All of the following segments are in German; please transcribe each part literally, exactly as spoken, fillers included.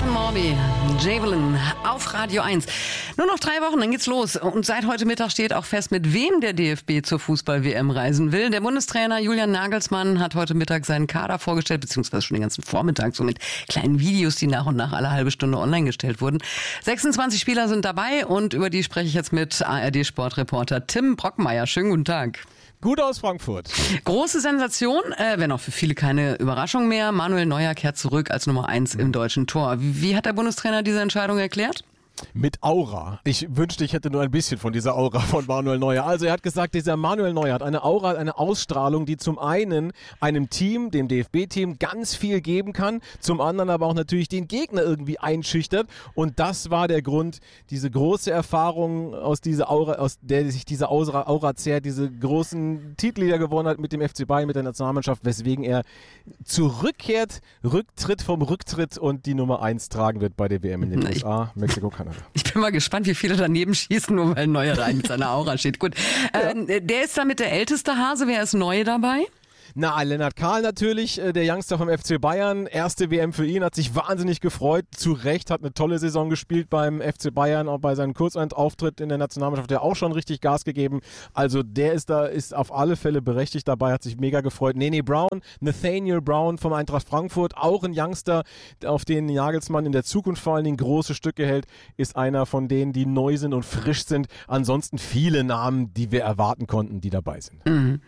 Jason Morby, Javelin auf Radio eins. Nur noch drei Wochen, dann geht's los. Und seit heute Mittag steht auch fest, mit wem der D F B zur Fußball-W M reisen will. Der Bundestrainer Julian Nagelsmann hat heute Mittag seinen Kader vorgestellt, beziehungsweise schon den ganzen Vormittag, so mit kleinen Videos, die nach und nach alle halbe Stunde online gestellt wurden. sechsundzwanzig Spieler sind dabei und über die spreche ich jetzt mit A R D-Sportreporter Tim Brockmeier. Schönen guten Tag. Gut aus Frankfurt. Große Sensation, äh, wenn auch für viele keine Überraschung mehr. Manuel Neuer kehrt zurück als Nummer eins im deutschen Tor. Wie hat der Bundestrainer diese Entscheidung erklärt? Mit Aura. Ich wünschte, ich hätte nur ein bisschen von dieser Aura von Manuel Neuer. Also er hat gesagt, dieser Manuel Neuer hat eine Aura, eine Ausstrahlung, die zum einen einem Team, dem D F B-Team, ganz viel geben kann, zum anderen aber auch natürlich den Gegner irgendwie einschüchtert. Und das war der Grund, diese große Erfahrung, aus dieser Aura, aus der sich diese Aura, Aura zehrt, diese großen Titel, die er gewonnen hat mit dem F C Bayern, mit der Nationalmannschaft, weswegen er zurückkehrt, Rücktritt vom Rücktritt und die Nummer eins tragen wird bei der W M in den U S A, Mexiko, Kanada. Ich bin mal gespannt, wie viele daneben schießen, nur weil Neuer da mit seiner Aura steht. Gut, ja. äh, der ist damit der älteste Hase. Wer ist neu dabei? Na, Lennart Kahl natürlich, der Youngster vom F C Bayern. Erste W M für ihn, hat sich wahnsinnig gefreut. Zu Recht, hat eine tolle Saison gespielt beim F C Bayern, auch bei seinem Kurzauftritt in der Nationalmannschaft, der auch schon richtig Gas gegeben. Also der ist da, ist auf alle Fälle berechtigt dabei, hat sich mega gefreut. Nene Brown, Nathaniel Brown vom Eintracht Frankfurt, auch ein Youngster, auf den Nagelsmann in der Zukunft vor allen Dingen große Stücke hält, ist einer von denen, die neu sind und frisch sind. Ansonsten viele Namen, die wir erwarten konnten, die dabei sind. Mhm.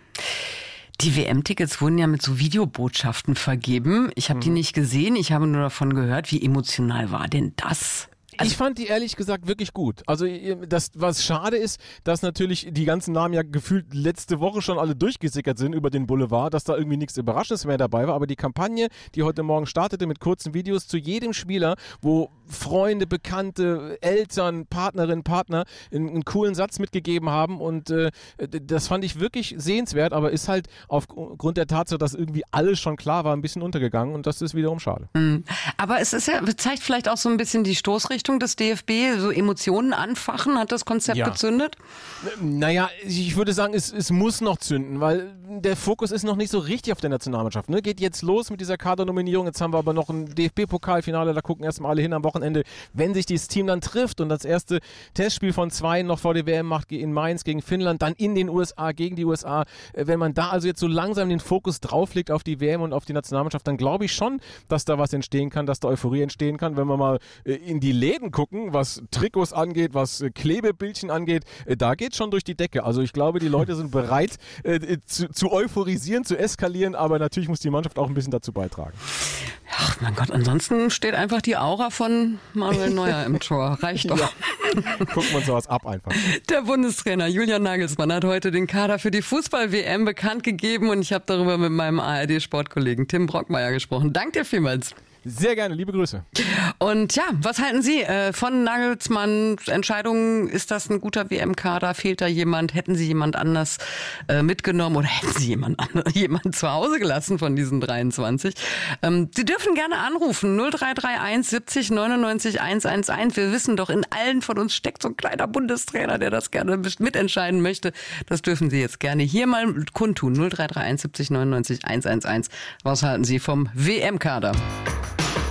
Die W M-Tickets wurden ja mit so Videobotschaften vergeben. Ich habe mhm. die nicht gesehen, ich habe nur davon gehört. Wie emotional war denn das? Also ich fand die ehrlich gesagt wirklich gut. Also das, was schade ist, dass natürlich die ganzen Namen ja gefühlt letzte Woche schon alle durchgesickert sind über den Boulevard, dass da irgendwie nichts Überraschendes mehr dabei war. Aber die Kampagne, die heute Morgen startete mit kurzen Videos zu jedem Spieler, wo Freunde, Bekannte, Eltern, Partnerinnen, Partner einen, einen coolen Satz mitgegeben haben und äh, das fand ich wirklich sehenswert, aber ist halt aufgrund der Tatsache, dass irgendwie alles schon klar war, ein bisschen untergegangen und das ist wiederum schade. Mhm. Aber es ist ja, zeigt vielleicht auch so ein bisschen die Stoßrichtung des D F B, so Emotionen anfachen, hat das Konzept ja. gezündet? Naja, ich würde sagen, es, es muss noch zünden, weil der Fokus ist noch nicht so richtig auf der Nationalmannschaft. Ne? Geht jetzt los mit dieser Kadernominierung, jetzt haben wir aber noch ein D F B-Pokalfinale, da gucken erstmal alle hin am Wochenende, wenn sich dieses Team dann trifft und das erste Testspiel von zwei noch vor der W M macht in Mainz gegen Finnland, dann in den U S A gegen die U S A, wenn man da also jetzt so langsam den Fokus drauflegt auf die W M und auf die Nationalmannschaft, dann glaube ich schon, dass da was entstehen kann, dass da Euphorie entstehen kann, wenn wir mal in die Läden gucken, was Trikots angeht, was Klebebildchen angeht, da geht schon durch die Decke. Also ich glaube, die Leute sind bereit äh, zu, zu euphorisieren, zu eskalieren, aber natürlich muss die Mannschaft auch ein bisschen dazu beitragen. Ach mein Gott, ansonsten steht einfach die Aura von Manuel Neuer im Tor. Reicht doch. Ja. Gucken wir uns sowas ab einfach. Der Bundestrainer Julian Nagelsmann hat heute den Kader für die Fußball-W M bekannt gegeben und ich habe darüber mit meinem A R D-Sportkollegen Tim Brockmeier gesprochen. Danke dir vielmals. Sehr gerne, liebe Grüße. Und ja, was halten Sie äh, von Nagelsmanns Entscheidungen? Ist das ein guter W M-Kader? Fehlt da jemand? Hätten Sie jemand anders äh, mitgenommen oder hätten Sie jemand, jemand zu Hause gelassen von diesen dreiundzwanzig? Ähm, Sie dürfen gerne anrufen. null drei drei eins siebzig neunundneunzig hunderteins. Wir wissen doch, in allen von uns steckt so ein kleiner Bundestrainer, der das gerne mitentscheiden möchte. Das dürfen Sie jetzt gerne hier mal kundtun. null drei drei eins siebzig neunundneunzig hunderteins. Was halten Sie vom W M-Kader?